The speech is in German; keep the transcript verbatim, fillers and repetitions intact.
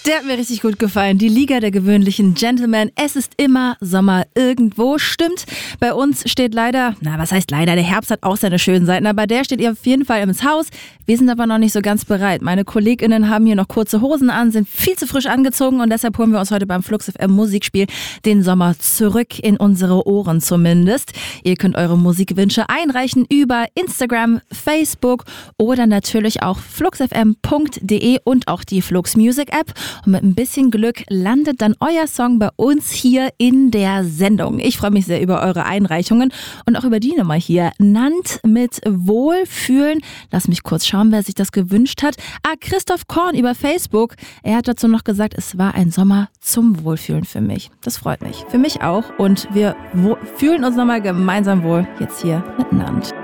Der hat mir richtig gut gefallen. Die Liga der gewöhnlichen Gentlemen. Es ist immer Sommer irgendwo. Stimmt, bei uns steht leider, na was heißt leider, der Herbst hat auch seine schönen Seiten, aber der steht ihr auf jeden Fall ins Haus. Wir sind aber noch nicht so ganz bereit. Meine KollegInnen haben hier noch kurze Hosen an, sind viel zu frisch angezogen und deshalb holen wir uns heute beim Flux F M Musikspiel den Sommer zurück in unsere Ohren zumindest. Ihr könnt eure Musikwünsche einreichen über Instagram, Facebook oder natürlich auch fluxfm punkt de und auch die Flux Music App. Und mit ein bisschen Glück landet dann euer Song bei uns hier in der Sendung. Ich freue mich sehr über eure Einreichungen und auch über die Nummer hier. Nannt mit Wohlfühlen. Lass mich kurz schauen, wer sich das gewünscht hat. Ah, Christoph Korn über Facebook. Er hat dazu noch gesagt, es war ein Sommer zum Wohlfühlen für mich. Das freut mich. Für mich auch. Und wir wo- fühlen uns nochmal gemeinsam wohl jetzt hier mit Nannt.